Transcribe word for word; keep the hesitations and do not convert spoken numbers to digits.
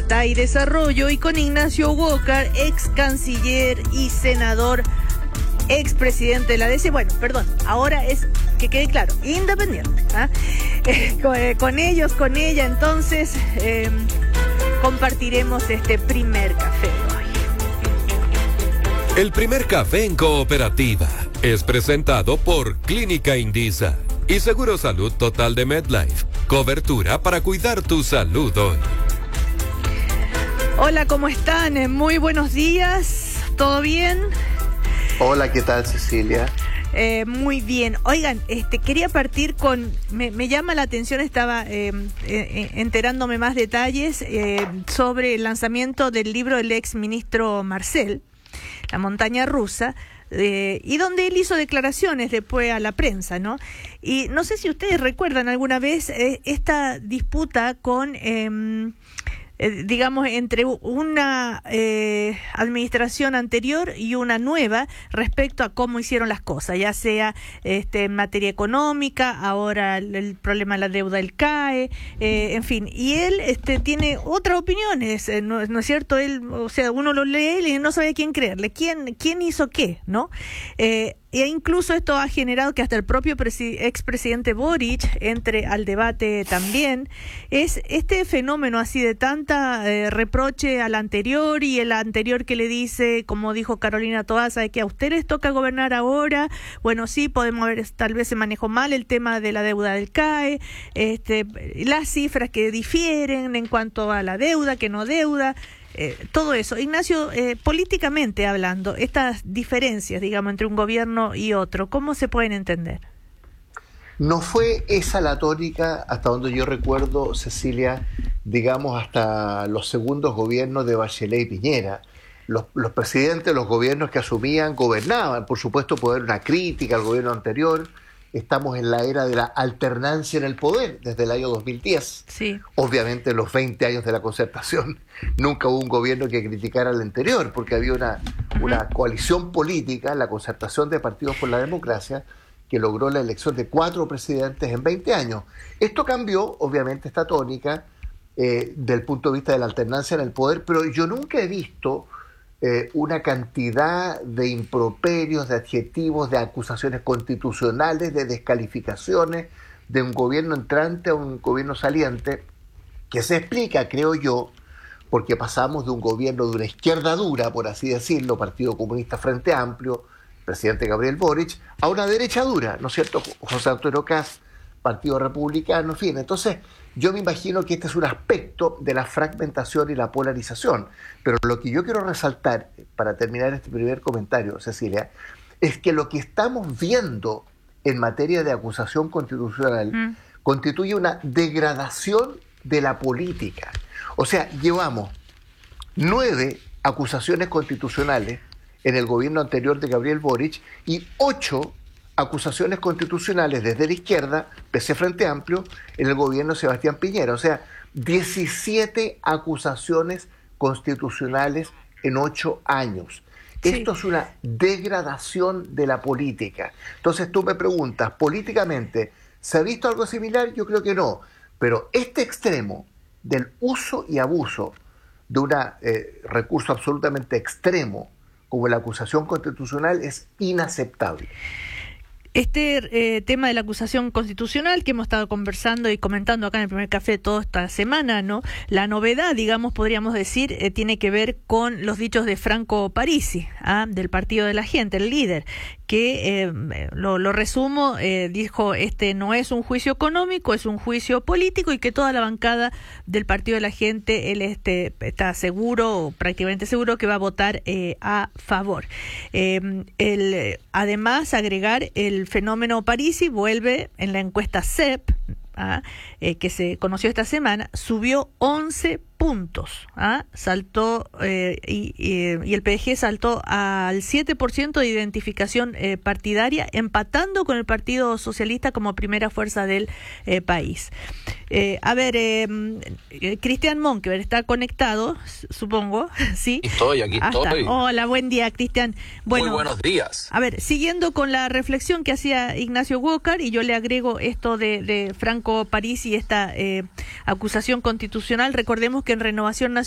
Libertad y Desarrollo, y con Ignacio Walker, ex canciller y senador, ex presidente de la D C. Bueno, perdón, ahora es, que quede claro, independiente. ¿ah? Eh, con, eh, con ellos, con ella, entonces, eh, compartiremos este primer café de hoy. El primer café en cooperativa es presentado por Clínica Indisa y Seguro Salud Total de MedLife. Cobertura para cuidar tu salud hoy. Hola, ¿cómo están? Muy buenos días. ¿Todo bien? Hola, ¿qué tal, Cecilia? Eh, muy bien. Oigan, este quería partir con, me, me llama la atención, estaba eh, eh, enterándome más detalles eh, sobre el lanzamiento del libro del ex ministro Marcel, La montaña rusa, eh, y donde él hizo declaraciones después a la prensa, ¿no? Y no sé si ustedes recuerdan alguna vez eh, esta disputa con... Eh, Eh, digamos, entre una eh, administración anterior y una nueva respecto a cómo hicieron las cosas, ya sea este, en materia económica, ahora el, el problema de la deuda del C A E, eh, en fin, y él este, tiene otras opiniones, eh, no, no es cierto, él, o sea, uno lo lee y no sabe a quién creerle, quién, quién hizo qué, ¿no? Eh, E incluso esto ha generado que hasta el propio presi- expresidente Boric entre al debate también. Es este fenómeno así de tanta eh, reproche al anterior, y el anterior que le dice, como dijo Carolina Toaza, de que a ustedes toca gobernar ahora. Bueno, sí, podemos ver, tal vez se manejó mal el tema de la deuda del C A E, este, las cifras que difieren en cuanto a la deuda, que no deuda. Eh, todo eso. Ignacio, eh, políticamente hablando, estas diferencias, digamos, entre un gobierno y otro, ¿cómo se pueden entender? No fue esa la tónica, hasta donde yo recuerdo, Cecilia, digamos, hasta los segundos gobiernos de Bachelet y Piñera. Los, los presidentes, los gobiernos que asumían, gobernaban. Por supuesto, puede haber una crítica al gobierno anterior. Estamos en la era de la alternancia en el poder, desde el año dos mil diez. Sí. Obviamente, en los veinte años de la concertación, nunca hubo un gobierno que criticara al anterior, porque había una, una coalición política, la concertación de partidos por la democracia, que logró la elección de cuatro presidentes en veinte años. Esto cambió, obviamente, esta tónica eh, del punto de vista de la alternancia en el poder, pero yo nunca he visto eh, una cantidad de improperios, de adjetivos, de acusaciones constitucionales, de descalificaciones de un gobierno entrante a un gobierno saliente, que se explica, creo yo, porque pasamos de un gobierno de una izquierda dura, por así decirlo, Partido Comunista Frente Amplio, presidente Gabriel Boric, a una derecha dura, ¿no es cierto?, José Antonio Kast, Partido Republicano, en fin. Entonces, yo me imagino que este es un aspecto de la fragmentación y la polarización. Pero lo que yo quiero resaltar, para terminar este primer comentario, Cecilia, es que lo que estamos viendo en materia de acusación constitucional mm. constituye una degradación de la política. O sea, llevamos nueve acusaciones constitucionales en el gobierno anterior de Gabriel Boric y ocho acusaciones constitucionales desde la izquierda, P C Frente Amplio, en el gobierno de Sebastián Piñera. O sea, diecisiete acusaciones constitucionales en ocho años. Sí. Esto es una degradación de la política. Entonces tú me preguntas, políticamente, ¿se ha visto algo similar? Yo creo que no. Pero este extremo del uso y abuso de un eh, recurso absolutamente extremo como la acusación constitucional es inaceptable. Este eh, tema de la acusación constitucional que hemos estado conversando y comentando acá en el primer café toda esta semana, ¿no? La novedad, digamos, podríamos decir, eh, tiene que ver con los dichos de Franco Parisi, ¿ah? Del Partido de la Gente, el líder, que, eh, lo, lo resumo, eh, dijo, este no es un juicio económico, es un juicio político, y que toda la bancada del Partido de la Gente, él este, está seguro, prácticamente seguro, que va a votar eh, a favor. Eh, el, además, agregar el fenómeno Parisi vuelve en la encuesta C E P, ¿ah? eh, que se conoció esta semana, subió once puntos, ¿ah? saltó eh, y, y, y el P D G saltó al siete por ciento de identificación eh, partidaria, empatando con el Partido Socialista como primera fuerza del eh, país. Eh, a ver, eh, eh, Cristian Monkever está conectado, supongo, ¿sí? Estoy, aquí ah, estoy. Está. Hola, buen día, Cristian. Bueno, muy buenos días. A ver, siguiendo con la reflexión que hacía Ignacio Walker, y yo le agrego esto de, de Franco Parisi y esta eh, acusación constitucional, recordemos que en Renovación Nacional